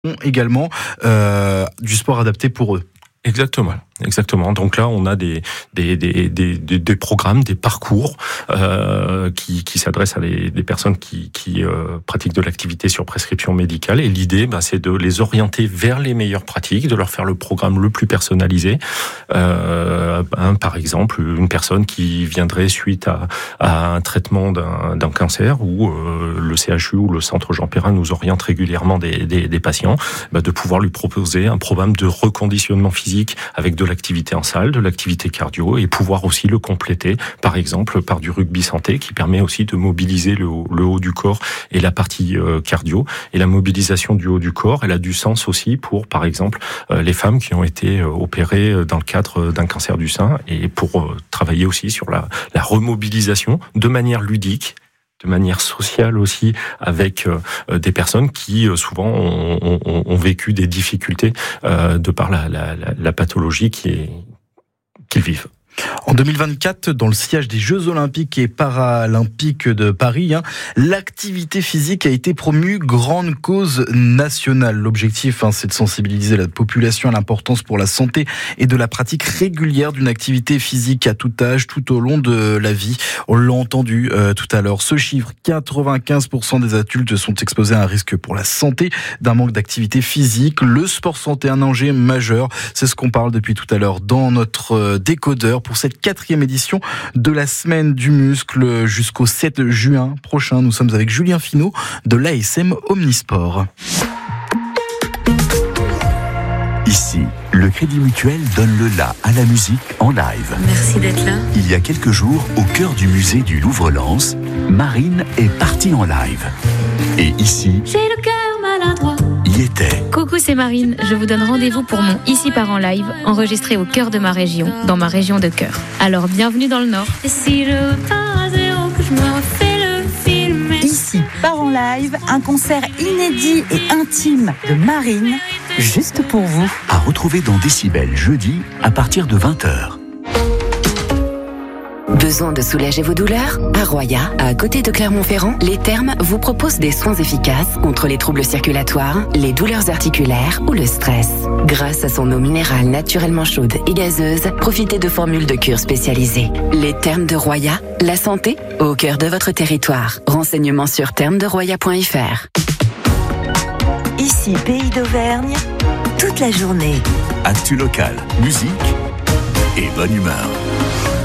ont également du sport adapté pour eux. Exactement. Donc là, on a des programmes, des parcours qui s'adressent à des personnes qui pratiquent de l'activité sur prescription médicale. Et l'idée, c'est de les orienter vers les meilleures pratiques, de leur faire le programme le plus personnalisé. Par exemple, une personne qui viendrait suite à un traitement d'un cancer, où le CHU ou le Centre Jean Perrin nous oriente régulièrement des patients, de pouvoir lui proposer un programme de reconditionnement physique avec de l'activité en salle, de l'activité cardio, et pouvoir aussi le compléter, par exemple, par du rugby santé, qui permet aussi de mobiliser le haut du corps et la partie cardio. Et la mobilisation du haut du corps, elle a du sens aussi pour, par exemple, les femmes qui ont été opérées dans le cadre d'un cancer du sein, et pour travailler aussi sur la remobilisation de manière ludique, de manière sociale aussi, avec des personnes qui souvent ont vécu des difficultés de par la pathologie qu'ils vivent. En 2024, dans le sillage des Jeux Olympiques et Paralympiques de Paris, l'activité physique a été promue grande cause nationale. L'objectif, c'est de sensibiliser la population à l'importance pour la santé et de la pratique régulière d'une activité physique à tout âge, tout au long de la vie. On l'a entendu tout à l'heure. Ce chiffre, 95% des adultes sont exposés à un risque pour la santé d'un manque d'activité physique. Le sport santé, un enjeu majeur. C'est ce qu'on parle depuis tout à l'heure dans notre décodeur pour cette 4e édition de la semaine du muscle jusqu'au 7 juin prochain. Nous sommes avec Julien Finot de l'ASM Omnisport. Ici, le Crédit Mutuel donne le la à la musique en live. Merci d'être là. Il y a quelques jours, au cœur du musée du Louvre-Lens, Marine est partie en live. Et ici, j'ai le cœur maladroit. Y était. Coucou, c'est Marine. Je vous donne rendez-vous pour mon Ici part en live, enregistré au cœur de ma région, dans ma région de cœur. Alors, bienvenue dans le Nord. Et si je pars à zéro, que je me refais le film. Ici part en live, un concert inédit et intime de Marine, juste pour vous. À retrouver dans Décibel jeudi à partir de 20h. Besoin de soulager vos douleurs ? À Roya, à côté de Clermont-Ferrand, les Thermes vous proposent des soins efficaces contre les troubles circulatoires, les douleurs articulaires ou le stress. Grâce à son eau minérale naturellement chaude et gazeuse, profitez de formules de cure spécialisées. Les Thermes de Roya, la santé au cœur de votre territoire. Renseignements sur thermesderoya.fr. Ici, Pays d'Auvergne, toute la journée. Actu local, musique et bonne humeur.